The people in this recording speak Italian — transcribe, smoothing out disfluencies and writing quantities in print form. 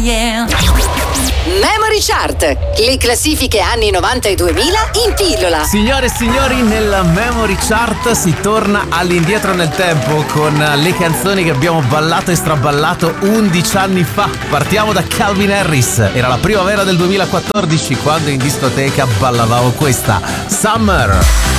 Memory Chart, le classifiche anni 90 e 2000 in pillola. Signore e signori, nella Memory Chart si torna all'indietro nel tempo con le canzoni che abbiamo ballato e straballato 11 anni fa. Partiamo da Calvin Harris. Era la primavera del 2014 quando in discoteca ballavamo questa, Summer.